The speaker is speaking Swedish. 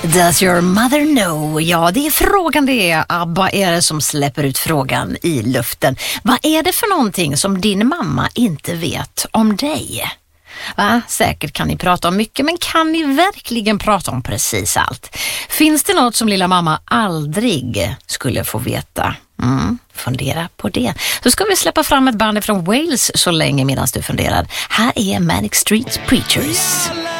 Does your mother know? Ja, det är frågan det är. ABBA är det som släpper ut frågan i luften. Vad är det för någonting som din mamma inte vet om dig? Va? Säkert kan ni prata om mycket, men kan ni verkligen prata om precis allt? Finns det något som lilla mamma aldrig skulle få veta? Fundera på det. Så ska vi släppa fram ett band från Wales så länge medan du funderar. Här är Manic Street Preachers.